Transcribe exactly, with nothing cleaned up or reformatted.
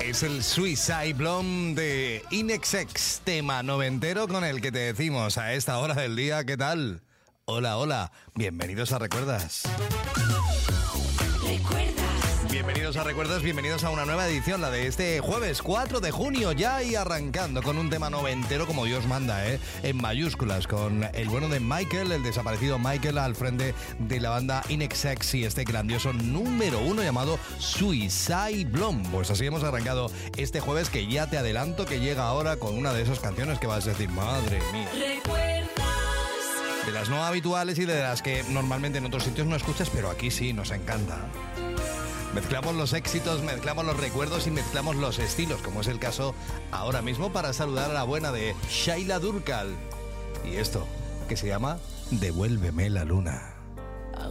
Es el Suicide Blonde de Inexex, tema noventero con el que te decimos a esta hora del día, ¿qué tal? Hola, hola, bienvenidos a Recuerdas. Recuerdas. Bienvenidos a Recuerdas, bienvenidos a una nueva edición, la de este jueves cuatro de junio, ya y arrancando con un tema noventero como Dios manda, ¿eh? En mayúsculas, con el bueno de Michael, el desaparecido Michael, al frente de la banda Inexex y este grandioso número uno llamado Suicide Blonde. Pues así hemos arrancado este jueves, que ya te adelanto que llega ahora con una de esas canciones que vas a decir, madre mía. Recuerdas. De las no habituales y de las que normalmente en otros sitios no escuchas, pero aquí sí, nos encanta. Mezclamos los éxitos, mezclamos los recuerdos y mezclamos los estilos, como es el caso ahora mismo para saludar a la buena de Shaila Durkal. Y esto, que se llama Devuélveme la luna.